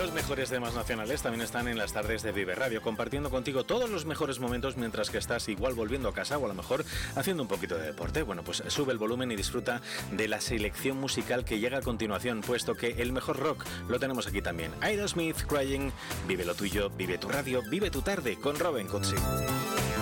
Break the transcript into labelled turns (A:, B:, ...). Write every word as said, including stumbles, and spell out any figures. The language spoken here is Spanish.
A: Los mejores temas nacionales también están en las tardes de Vive Radio, compartiendo contigo todos los mejores momentos mientras que estás igual volviendo a casa o a lo mejor haciendo un poquito de deporte. Bueno, pues sube el volumen y disfruta de la selección musical que llega a continuación, puesto que el mejor rock lo tenemos aquí también. Aerosmith, Crying, vive lo tuyo, vive tu radio, vive tu tarde con Robin Cutsi.